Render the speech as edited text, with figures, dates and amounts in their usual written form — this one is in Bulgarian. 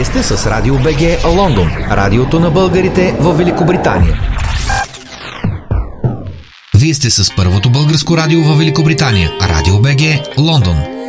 Вие сте с Радио БГ Лондон, радиото на българите в Великобритания. Вие сте с първото българско радио в Великобритания, Радио БГ Лондон.